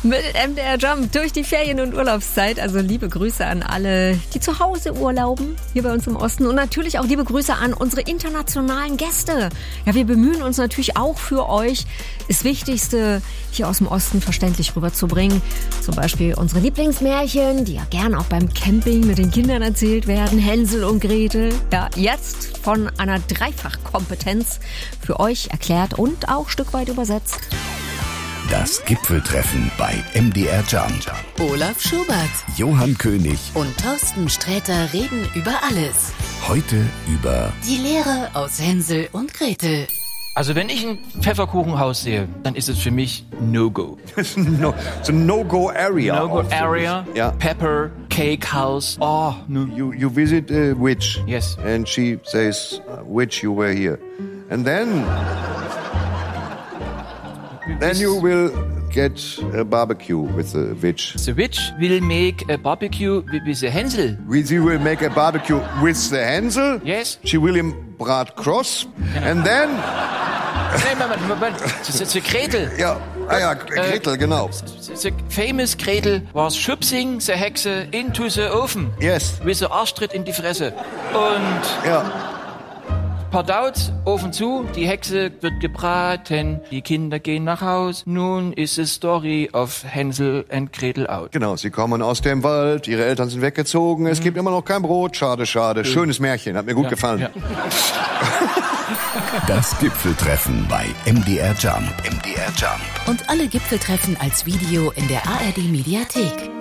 Mit MDR Jump durch die Ferien- und Urlaubszeit. Also liebe Grüße an alle, die zu Hause urlauben, hier bei uns im Osten. Und natürlich auch liebe Grüße an unsere internationalen Gäste. Ja, wir bemühen uns natürlich auch für euch, das Wichtigste hier aus dem Osten verständlich rüberzubringen. Zum Beispiel unsere Lieblingsmärchen, die ja gern auch beim Camping mit den Kindern erzählt werden. Hänsel und Gretel. Ja, jetzt von einer Dreifachkompetenz für euch erklärt und auch ein Stück weit übersetzt. Das Gipfeltreffen bei MDR Jump. Olaf Schubert, Johann König und Thorsten Sträter reden über alles. heute über Die Lehre aus Hänsel und Gretel. Also wenn ich ein Pfefferkuchenhaus sehe, dann ist es für mich No-Go. It's a no-go area. No-Go area, Yeah. Pepper, Cake House. Oh, no. You visit a witch. Yes. And she says, witch, you were here. And then you will get a barbecue with the witch. The witch will make a barbecue with the Hänsel. She will make a barbecue with the Hänsel. Yes. She will him brat cross. And then, Nee, Moment. The Gretel. ja, Gretel, genau. The famous Gretel was schubsing the Hexe into the oven. Yes. With the Arschtritt in die Fresse. Und Ja. Pardaut, Ofen zu, die Hexe wird gebraten, die Kinder gehen nach Haus. Nun ist the story of Hänsel and Gretel out. Genau, sie kommen aus dem Wald, ihre Eltern sind weggezogen, es gibt immer noch kein Brot, schade, schade. Schönes Märchen, hat mir gut gefallen. Ja. das Gipfeltreffen bei MDR Jump. MDR Jump. Und alle Gipfeltreffen als Video in der ARD Mediathek.